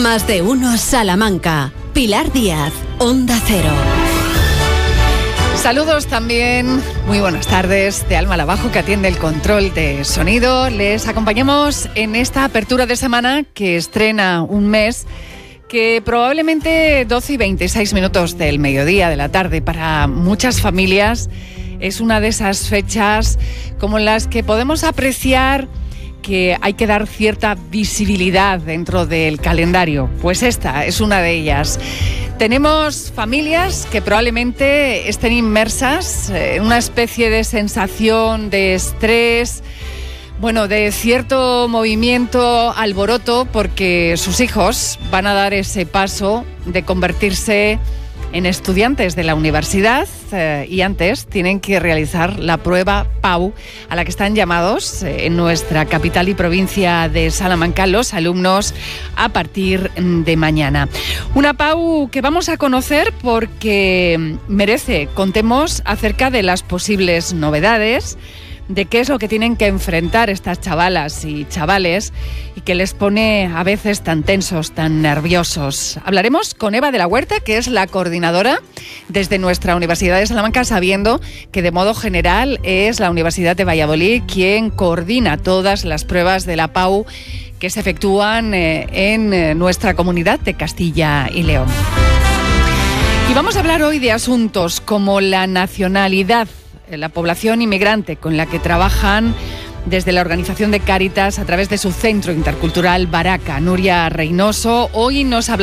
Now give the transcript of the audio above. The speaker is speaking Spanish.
Más de uno Salamanca. Pilar Díaz, Onda Cero. Saludos también, muy buenas tardes, de Alma Lavajo, que atiende el control de sonido. Les acompañamos en esta apertura de semana que estrena un mes que probablemente 12 y 26 minutos del mediodía, de la tarde, para muchas familias es una de esas fechas como las que podemos apreciar que hay que dar cierta visibilidad dentro del calendario. Pues esta es una de ellas. Tenemos familias que probablemente estén inmersas en una especie de sensación de estrés, bueno, de cierto movimiento, alboroto, porque sus hijos van a dar ese paso de convertirse en estudiantes de la universidad y antes tienen que realizar la prueba PAU a la que están llamados en nuestra capital y provincia de Salamanca los alumnos a partir de mañana. Una PAU que vamos a conocer porque merece, contemos acerca de las posibles novedades, de qué es lo que tienen que enfrentar estas chavalas y chavales y que les pone a veces tan tensos, tan nerviosos. Hablaremos con Eva de la Huerta, que es la coordinadora desde nuestra Universidad de Salamanca, sabiendo que de modo general es la Universidad de Valladolid quien coordina todas las pruebas de la PAU que se efectúan en nuestra comunidad de Castilla y León. Y vamos a hablar hoy de asuntos como la nacionalidad, la población inmigrante con la que trabajan desde la organización de Cáritas a través de su centro intercultural Baraca. Nuria Reynoso hoy nos habla